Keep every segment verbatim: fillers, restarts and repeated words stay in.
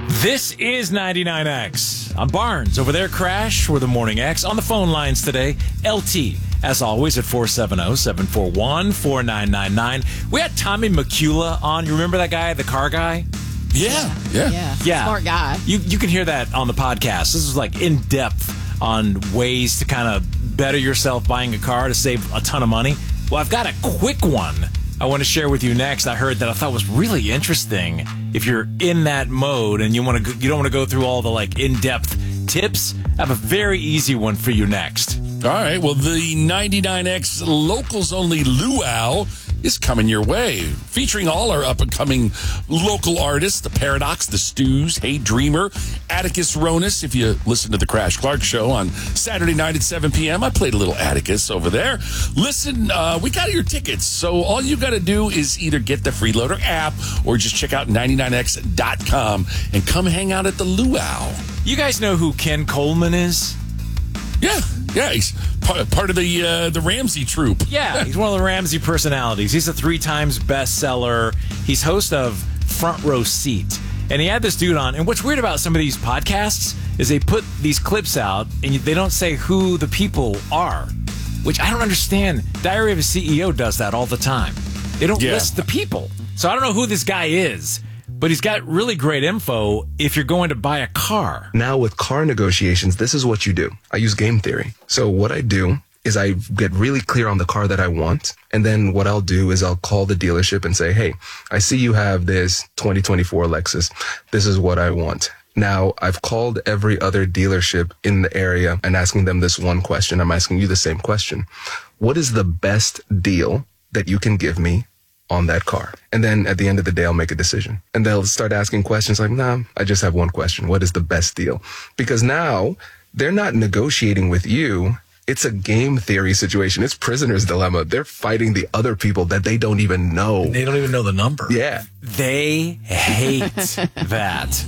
This is ninety-nine X. I'm Barnes. Over there, Crash. We're the Morning X. On the phone lines today, L T, as always, at four seven zero, seven four one, four nine nine nine. We had Tommy McCullough on. You remember that guy, the car guy? Yeah, yeah. Yeah, Yeah. smart guy. You you can hear that on the podcast. This is like in-depth on ways to kind of better yourself buying a car to save a ton of money. Well, I've got a quick one I want to share with you next. I heard that I thought was really interesting. If you're in that mode and you want to, you don't want to go through all the like in-depth tips, I have a very easy one for you next. All right. Well, the ninety-nine X Locals Only Luau is coming your way, featuring all our up-and-coming local artists, The Paradox, The Stews, Hey Dreamer, Atticus Ronis. If you listen to the Crash Clark Show on Saturday night at seven p.m., I played a little Atticus over there. Listen, uh, we got your tickets, so all you got to do is either get the Freeloader app or just check out ninety-nine X dot com and come hang out at the Luau. You guys know who Ken Coleman is? Yeah, yeah, he's part, part of the uh, the Ramsey troupe. Yeah, he's one of the Ramsey personalities. He's a three times bestseller. He's host of Front Row Seat. And he had this dude on. And what's weird about some of these podcasts is they put these clips out and they don't say who the people are, which I don't understand. Diary of a C E O does that all the time. They don't Yeah. list the people. So I don't know who this guy is, but he's got really great info if you're going to buy a car. Now with car negotiations, this is what you do. I use game theory. So what I do is I get really clear on the car that I want. And then what I'll do is I'll call the dealership and say, hey, I see you have this twenty twenty-four Lexus. This is what I want. Now, I've called every other dealership in the area and asking them this one question. I'm asking you the same question. What is the best deal that you can give me on that car? And then at the end of the day, I'll make a decision. And they'll start asking questions like, nah, I just have one question. What is the best deal? Because now they're not negotiating with you. It's a game theory situation. It's prisoner's dilemma. They're fighting the other people that they don't even know. They don't even know the number. Yeah. They hate that.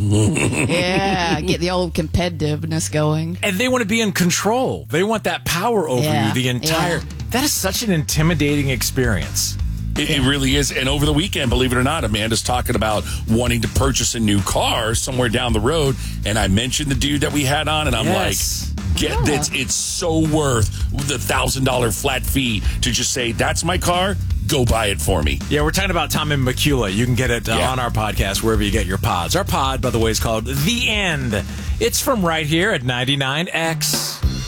Yeah, get the old competitiveness going. And they want to be in control. They want that power over Yeah, you the entire... yeah. That is such an intimidating experience. It, it really is. And over the weekend, believe it or not, Amanda's talking about wanting to purchase a new car somewhere down the road. And I mentioned the dude that we had on, and I'm Yes. like, get Yeah. it's, it's so worth the one thousand dollars flat fee to just say, that's my car, go buy it for me. Yeah, we're talking about Tommy McCullough. You can get it uh, Yeah. on our podcast, wherever you get your pods. Our pod, by the way, is called The End. It's from right here at ninety-nine X.